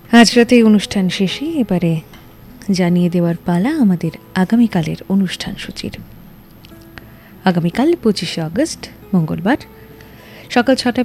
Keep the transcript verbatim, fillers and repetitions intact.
আজ রাতে অনুষ্ঠান শেষে এবারে জানিয়ে দেওয়ার পালা আমাদের আগামীকালের অনুষ্ঠান সূচির। আগামীকাল পঁচিশে আগস্ট মঙ্গলবার সকাল ছটা